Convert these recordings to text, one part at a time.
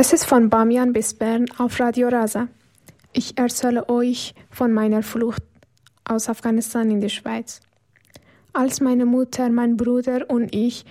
Das ist von Bamian bis Bern auf Radio Rasa. Ich erzähle euch von meiner Flucht aus Afghanistan in die Schweiz. Als meine Mutter, mein Bruder und ich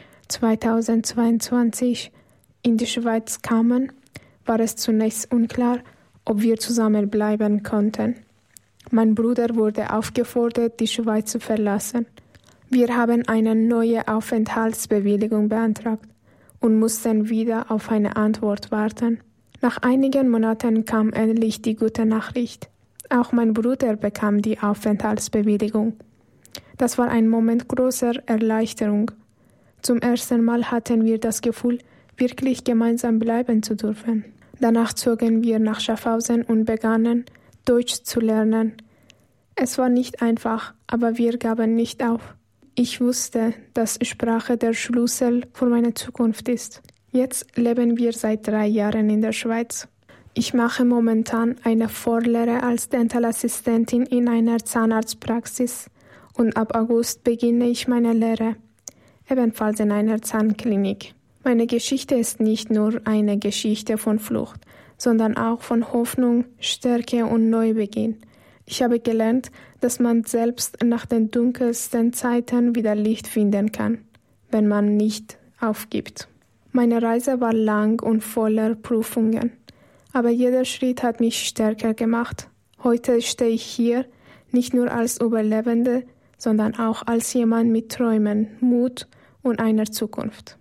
2022 in die Schweiz kamen, war es zunächst unklar, ob wir zusammenbleiben konnten. Mein Bruder wurde aufgefordert, die Schweiz zu verlassen. Wir haben eine neue Aufenthaltsbewilligung beantragt und mussten wieder auf eine Antwort warten. Nach einigen Monaten kam endlich die gute Nachricht. Auch mein Bruder bekam die Aufenthaltsbewilligung. Das war ein Moment großer Erleichterung. Zum ersten Mal hatten wir das Gefühl, wirklich gemeinsam bleiben zu dürfen. Danach zogen wir nach Schaffhausen und begannen, Deutsch zu lernen. Es war nicht einfach, aber wir gaben nicht auf. Ich wusste, dass Sprache der Schlüssel für meine Zukunft ist. Jetzt leben wir seit 3 Jahren in der Schweiz. Ich mache momentan eine Vorlehre als Dentalassistentin in einer Zahnarztpraxis und ab August beginne ich meine Lehre, ebenfalls in einer Zahnklinik. Meine Geschichte ist nicht nur eine Geschichte von Flucht, sondern auch von Hoffnung, Stärke und Neubeginn. Ich habe gelernt, dass man selbst nach den dunkelsten Zeiten wieder Licht finden kann, wenn man nicht aufgibt. Meine Reise war lang und voller Prüfungen, aber jeder Schritt hat mich stärker gemacht. Heute stehe ich hier, nicht nur als Überlebende, sondern auch als jemand mit Träumen, Mut und einer Zukunft.